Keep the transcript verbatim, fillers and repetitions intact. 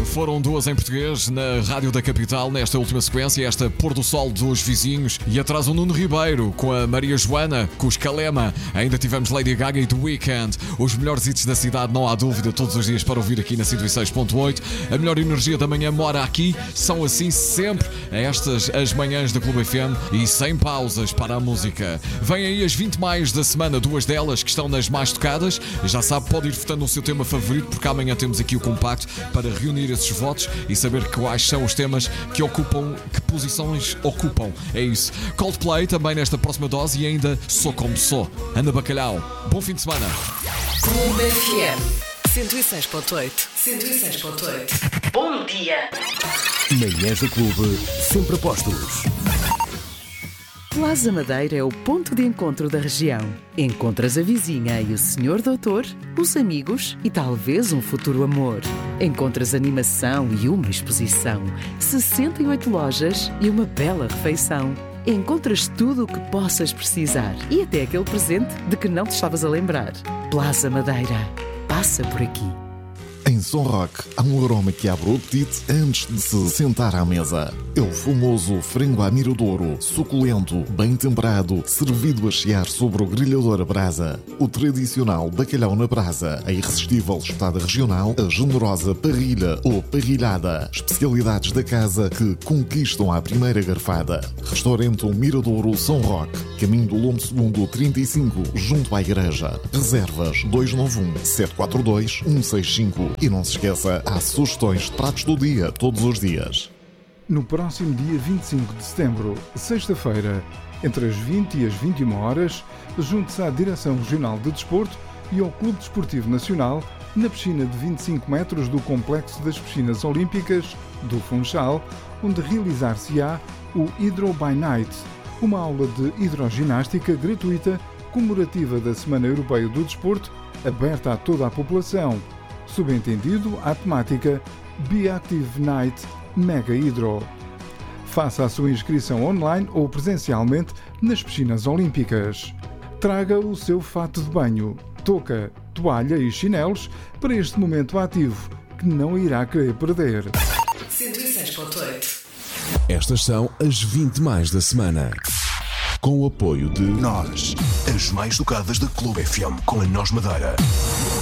foram duas em português na Rádio da Capital nesta última sequência, esta Pôr do Sol dos Vizinhos, e atrás o Nuno Ribeiro com a Maria Joana, com os Calema. Ainda tivemos Lady Gaga e The Weeknd. Os melhores hits da cidade, não há dúvida, todos os dias para ouvir aqui na cento e seis ponto oito. A melhor energia da manhã mora aqui, são assim sempre estas as manhãs da Clube F M e sem pausas para a música. Vêm aí as vinte mais da semana, duas delas que estão nas mais tocadas. Já sabe, pode ir votando o seu tema favorito, porque amanhã temos aqui o compacto para reunir esses votos e saber quais são os temas que ocupam, que posições ocupam. É isso. Coldplay também nesta próxima dose e ainda Sou Como Sou. Ana Bacalhau, bom fim de semana. Clube F M cento e seis ponto oito. cento e seis ponto oito. Bom dia. Manhãs da Clube, sempre a postos. Plaza Madeira é o ponto de encontro da região. Encontras a vizinha e o senhor doutor, os amigos e talvez um futuro amor. Encontras animação e uma exposição, sessenta e oito lojas e uma bela refeição. Encontras tudo o que possas precisar e até aquele presente de que não te estavas a lembrar. Plaza Madeira. Passa por aqui. Em Som Rock há um aroma que abre o apetite antes de se sentar à mesa. É o famoso frango à miradouro, suculento, bem temperado, servido a chiar sobre o grelhador a brasa. O tradicional bacalhau na brasa, a irresistível espetada regional, a generosa parrilha ou parrilhada. Especialidades da casa que conquistam à primeira garfada. Restaurante O Miradouro Som Rock, caminho do Lombo Segundo trinta e cinco, junto à igreja. Reservas dois nove um, sete quatro dois, um seis cinco. E não se esqueça, há sugestões de pratos do dia todos os dias. No próximo dia vinte e cinco de setembro, sexta-feira, entre as vinte e as vinte e uma horas, junte-se à Direção Regional de Desporto e ao Clube Desportivo Nacional na piscina de vinte e cinco metros do Complexo das Piscinas Olímpicas do Funchal, onde realizar-se-á o Hydro by Night, uma aula de hidroginástica gratuita comemorativa da Semana Europeia do Desporto, aberta a toda a população. Subentendido à temática Be Active Night Mega Hydro. Faça a sua inscrição online ou presencialmente nas piscinas olímpicas. Traga o seu fato de banho, touca, toalha e chinelos para este momento ativo que não irá querer perder. cento e seis ponto oito. Estas são as vinte mais da semana. Com o apoio de Nós, as mais tocadas da Clube F M com a Nós Madeira.